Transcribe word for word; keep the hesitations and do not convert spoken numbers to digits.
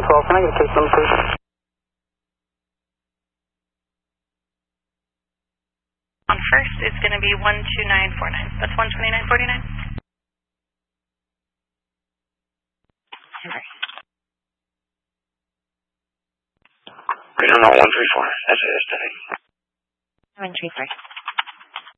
twelve. Can I get a case number, please? On first, it's going to be one two nine four nine. That's one twenty-nine forty-nine. Regional one three four. That's it, that's it. one three four.